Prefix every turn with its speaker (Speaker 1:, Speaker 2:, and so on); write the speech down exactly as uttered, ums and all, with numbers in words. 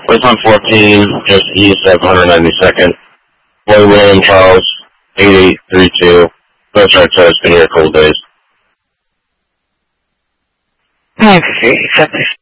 Speaker 1: West one fourteen, just east of one hundred ninety-second. Boy William Charles, eight eight three two. Coast Guard says, been here a couple days.
Speaker 2: Okay, copy.